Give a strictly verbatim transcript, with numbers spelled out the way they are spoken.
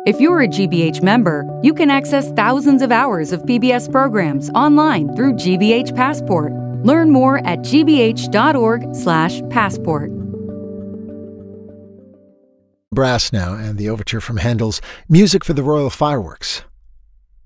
If you're a G B H member, you can access thousands of hours of P B S programs online through G B H Passport. Learn more at g b h dot org slash passport. Brass now, and the overture from Handel's Music for the Royal Fireworks.